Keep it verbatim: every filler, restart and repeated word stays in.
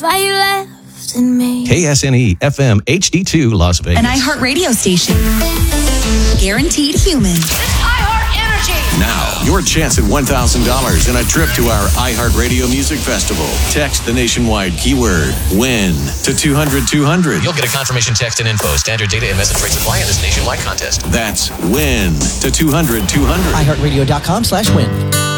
Why you left in me? K S N E F M H D two Las Vegas. An iHeart radio station. Guaranteed human. iHeart Energy. Now, your chance at one thousand dollars and a trip to our iHeartRadio Music Festival. Text the nationwide keyword WIN to two hundred two hundred. You'll get a confirmation text and info. Standard data and message rates apply in this nationwide contest. That's WIN to two hundred two hundred. iHeartRadio.com slash win.